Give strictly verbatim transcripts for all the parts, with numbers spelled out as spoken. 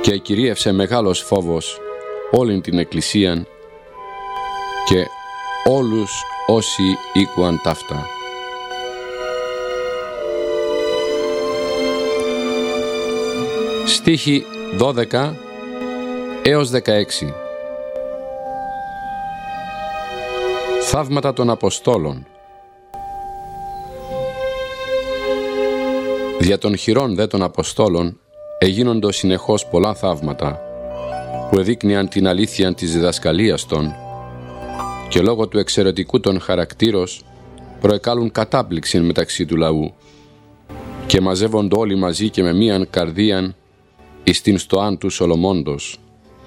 και κυρίευσε μεγάλος φόβος όλην την εκκλησίαν και όλους όσοι ήκουαν ταύτα. Στίχοι δώδεκα έως δεκαέξι. Θαύματα των Αποστόλων. Δια των χειρών δε των Αποστόλων εγίνοντο συνεχώς πολλά θαύματα που εδείκνυαν την αλήθεια της διδασκαλίας των και λόγω του εξαιρετικού των χαρακτήρος προεκάλουν κατάπληξην μεταξύ του λαού και μαζεύονται όλοι μαζί και με μίαν καρδίαν εις την στοάν του Σολομώντος.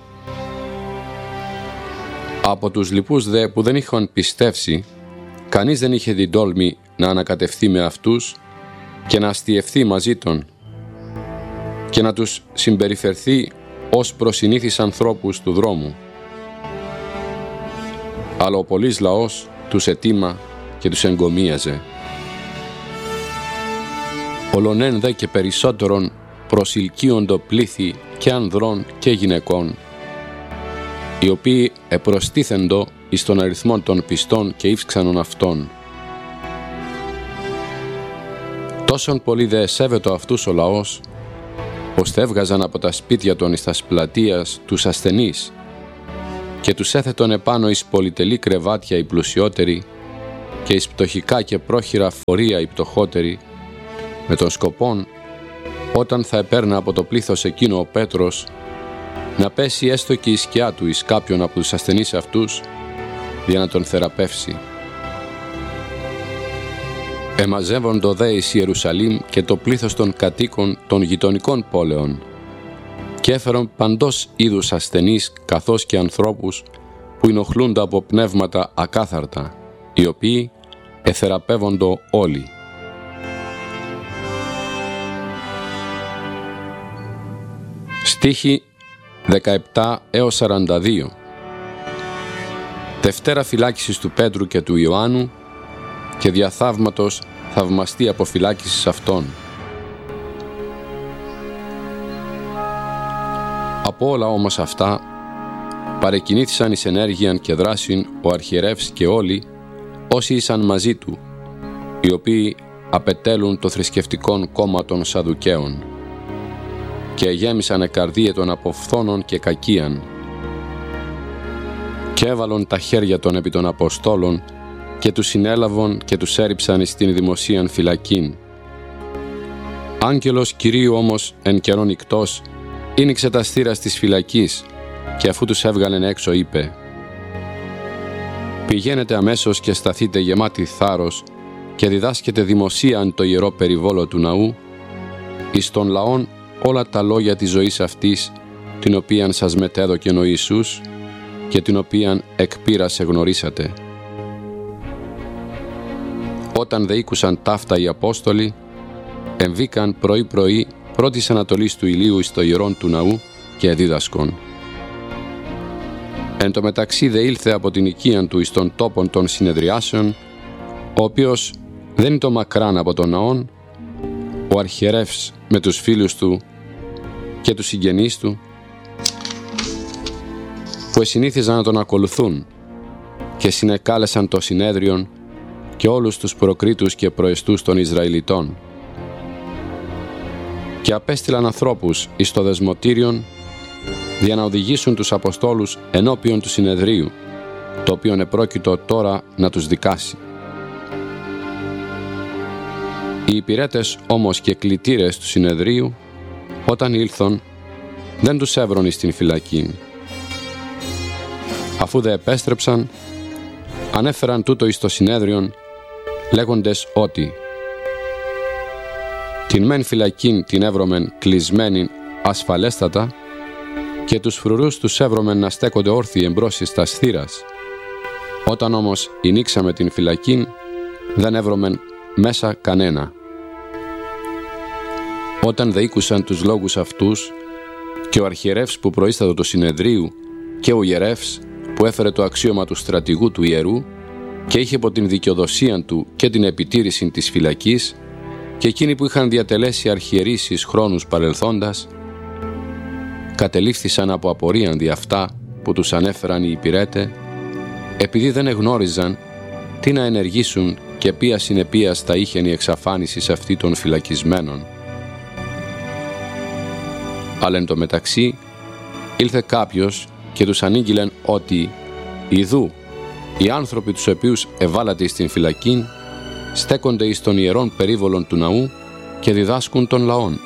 Από τους λοιπούς δε που δεν είχαν πιστεύσει, κανείς δεν είχε την τόλμη να ανακατευθεί με αυτούς και να αστιευθεί μαζί των και να τους συμπεριφερθεί ως προσυνήθεις ανθρώπους του δρόμου. Αλλά ο πολύς λαός τους ετήμα και τους εγκομίαζε. Ολονέν δε και περισσότερον προσηλκύοντο πλήθη και ανδρών και γυναικών, οι οποίοι επροστίθεντο εις τον αριθμό των πιστών και ύφξανον αυτών. Τόσον πολύ δε εσέβετο αυτούς ο λαός, πως θα έβγαζαν από τα σπίτια των εις τας πλατείας τους ασθενείς και τους έθετον επάνω εις πολυτελή κρεβάτια οι πλουσιότεροι και εις πτωχικά και πρόχειρα φορεία οι πτωχότεροι, με τον σκοπόν όταν θα επέρνα από το πλήθος εκείνο ο Πέτρος να πέσει έστω και η σκιά του εις κάποιον από τους ασθενείς αυτούς για να τον θεραπεύσει. Εμαζεύοντο δε εις Ιερουσαλήμ και το πλήθος των κατοίκων των γειτονικών πόλεων και έφερον παντός είδους ασθενείς καθώς και ανθρώπους που ενοχλούνται από πνεύματα ακάθαρτα, οι οποίοι εθεραπεύοντο όλοι. Στίχοι δεκαεπτά έως σαράντα δύο. Δευτέρα φυλάκισης του Πέτρου και του Ιωάννου και δια θαύματος θαυμαστή αποφυλάκησης αυτών. Από όλα όμως αυτά παρεκινήθησαν εις ενέργειαν και δράσιν ο αρχιερεύς και όλοι όσοι ήσαν μαζί του, οι οποίοι απετέλουν το θρησκευτικόν κόμμα των Σαδουκαίων και γέμισαν εκαρδίε των αποφθόνων και κακίαν και έβαλον τα χέρια των επί των Αποστόλων και τους συνέλαβον και τους έριψαν εις την δημοσίαν φυλακήν. Άγγελος Κυρίου όμως εν καιρόν ικτός ήνιξε τα στήρας της φυλακής και αφού τους έβγαλεν έξω είπε «Πηγαίνετε αμέσως και σταθείτε γεμάτοι θάρρος και διδάσκετε δημοσίαν το ιερό περιβόλο του ναού εις των λαών όλα τα λόγια της ζωής αυτής την οποίαν σας μετέδωκεν ο Ιησούς και την οποίαν εκ πείρας εγνωρίσατε». Όταν δε ήκουσαν ταύτα οι Απόστολοι, εμβήκαν πρωί-πρωί πρώτης ανατολής του ηλίου εις το ιερόν του ναού και εδίδασκον. Εν τω μεταξύ δε ήλθε από την οικίαν του εις των τόπων των συνεδριάσεων, ο οποίος δεν είναι το μακράν από τον ναόν, ο αρχιερεύς με τους φίλους του και τους συγγενείς του, που εσυνήθιζαν να τον ακολουθούν και συνεκάλεσαν το συνέδριον και όλους τους προκρίτους και προεστούς των Ισραηλιτών. Και απέστειλαν ανθρώπους εις το δεσμοτήριον για να οδηγήσουν τους Αποστόλους ενώπιον του συνεδρίου, το οποίον επρόκειτο τώρα να τους δικάσει. Οι υπηρέτες όμως και κλητήρες του συνεδρίου, όταν ήλθον, δεν τους έβρον εις την φυλακήν. Αφού δε επέστρεψαν, ανέφεραν τούτο εις το συνέδριον, λέγοντες ότι την μεν φυλακήν την έβρωμεν κλεισμένην ασφαλέστατα και τους φρουρούς τους έβρωμεν να στέκονται όρθιοι εμπρός εις τας θύρας. Όταν όμως ηνίξαμε την φυλακήν, δεν έβρωμεν μέσα κανένα. Όταν δε ήκουσαν τους λόγους αυτούς και ο αρχιερεύς που προείστατο του συνεδρίου και ο ιερεύς που έφερε το αξίωμα του στρατηγού του ιερού και είχε από την δικαιοδοσία του και την επιτήρηση της φυλακής και εκείνοι που είχαν διατελέσει αρχιερείς εις χρόνους παρελθόντας, κατελήφθησαν από απορία δι' αυτά που τους ανέφεραν οι υπηρέτε, επειδή δεν εγνώριζαν τι να ενεργήσουν και ποια συνεπίας θα είχεν η εξαφάνιση αυτή των φυλακισμένων. Αλλά εν τω μεταξύ ήλθε κάποιος και τους ανήγγειλεν ότι «Ιδού, οι άνθρωποι τους οποίους εβάλατε στην φυλακήν στέκονται εις των ιερών περίβολων του ναού και διδάσκουν των λαών».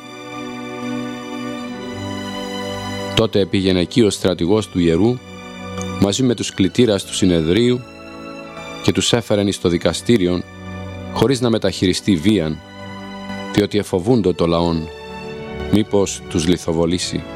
Τότε πήγαινε εκεί ο στρατηγός του ιερού μαζί με τους κλητήρας του συνεδρίου και τους έφεραν εις το δικαστήριον χωρίς να μεταχειριστεί βίαν, διότι εφοβούντο το λαόν, μήπως τους λιθοβολήσει.